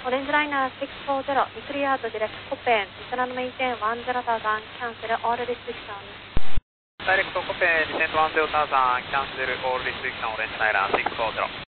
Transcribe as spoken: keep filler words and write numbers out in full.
Orange Liner six four zero, be clear to direct Copen, descend and maintain one zero thousand, cancel all restrictions. Direct Copen, descend one zero thousand, cancel all restrictions, Orange Liner six four zero.